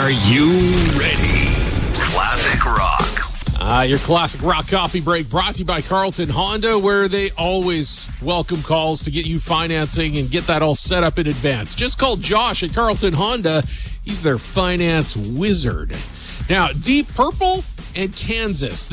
Are you ready? Classic Rock. Your Classic Rock Coffee Break brought to you by Carlton Honda, where they always welcome calls to get you financing and get that all set up in advance. Just call Josh at Carlton Honda. He's their finance wizard. Now, Deep Purple and Kansas.